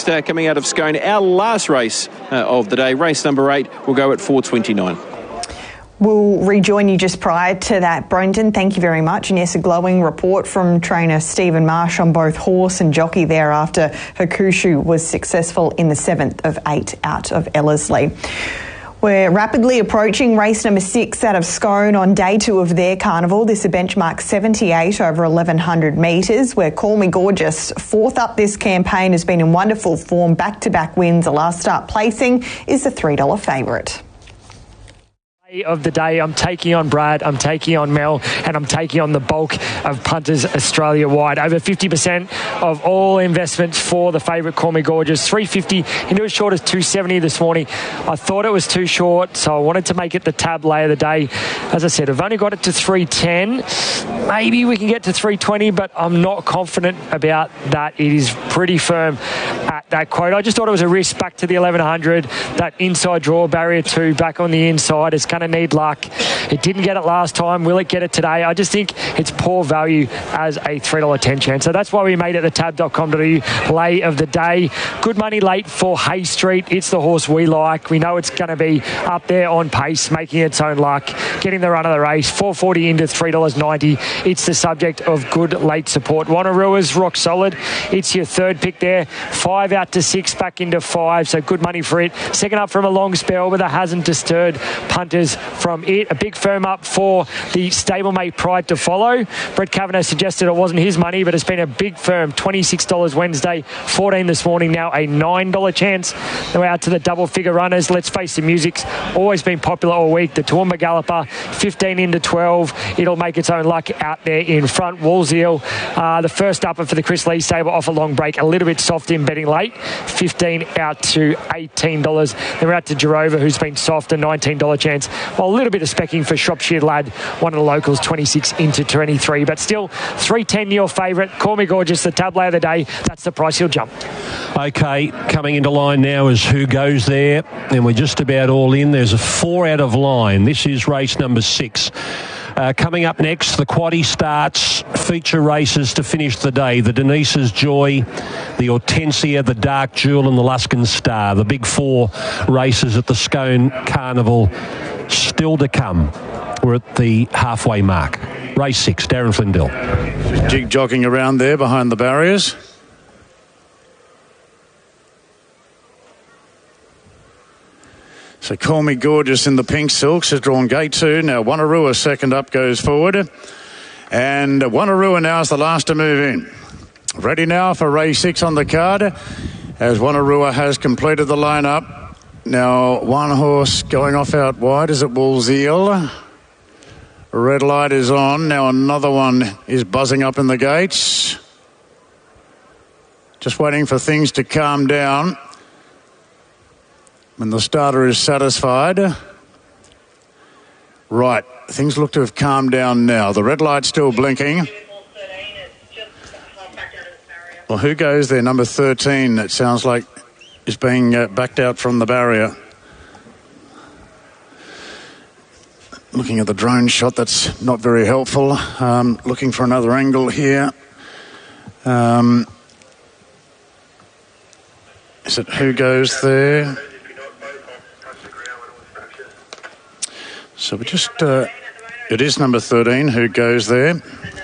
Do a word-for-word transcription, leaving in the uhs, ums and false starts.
next, uh, coming out of Scone. Our last race uh, of the day, race number eight, will go at four twenty-nine. We'll rejoin you just prior to that, Brendan. Thank you very much. And yes, a glowing report from trainer Stephen Marsh on both horse and jockey there after Hakushu was successful in the seventh of eight out of Ellerslie. We're rapidly approaching race number six out of Scone on day two of their carnival. This is a benchmark seventy-eight over eleven hundred metres, where Call Me Gorgeous, fourth up this campaign, has been in wonderful form, back-to-back wins. The last start placing is the three dollar favourite. Of the day, I'm taking on Brad, I'm taking on Mel, and I'm taking on the bulk of punters Australia-wide. Over fifty percent of all investments for the favourite Call Me Gorgeous. three fifty into as short as two seventy this morning. I thought it was too short, so I wanted to make it the tab lay of the day. As I said, I've only got it to three ten. Maybe we can get to three twenty, but I'm not confident about that. It is pretty firm at that quote. I just thought it was a risk back to the eleven hundred. That inside draw, barrier two, back on the inside. It's going to need luck. It didn't get it last time. Will it get it today? I just think it's poor value as a three dollars ten chance. So that's why we made it the tab dot com dot a u lay of the day. Good money late for Hay Street. It's the horse we like. We know it's going to be up there on pace, making its own luck, getting the run of the race. four forty into three dollars ninety. It's the subject of good late support. Wannarua's rock solid. It's your third pick there. Five out to six, back into five. So good money for it. Second up from a long spell, but that hasn't disturbed punters from it. A big firm up for the stablemate Pride to follow. Brett Kavanagh suggested it wasn't his money, but it's been a big firm. twenty-six dollars Wednesday, fourteen this morning, now a nine dollar chance. Now out to the double figure runners. Let's Face the Music's always been popular all week. The Toowoomba Galloper, fifteen into twelve. It'll make its own luck out there in front. Woolsey, uh, the first upper for the Chris Lee stable, off a long break. A little bit soft in betting late. fifteen out to eighteen dollars. Then we're out to Jarova, who's been soft, a nineteen dollar chance. Well, a little bit of specking for Shropshire Lad, one of the locals, twenty-six into twenty-three. But still, three ten your favourite. Call Me Gorgeous, the tableau of the day. That's the price he'll jump. Okay, coming into line now is Who Goes There. And we're just about all in. There's a four out of line. This is race number six. Uh, coming up next, the Quaddie starts, feature races to finish the day. The Denise's Joy, the Hortensia, the Dark Jewel and the Luskin Star. The big four races at the Scone Carnival still to come. We're at the halfway mark. Race six, Darren Flindell. Just jig jogging around there behind the barriers. So Call Me Gorgeous in the pink silks has drawn gate two. Now Wanneroo second up goes forward. And Wanneroo now is the last to move in. Ready now for race six on the card, as Wanneroo has completed the lineup. Now one horse going off out wide is at Woolsey. Red light is on. Now another one is buzzing up in the gates. Just waiting for things to calm down. When the starter is satisfied. Right, things look to have calmed down now. The red light's still blinking. Well, Who Goes There? Number thirteen, it sounds like, is being uh, backed out from the barrier. Looking at the drone shot, that's not very helpful. Um, looking for another angle here. Um, is it Who Goes There? So we just, uh, it is number thirteen, Who Goes There.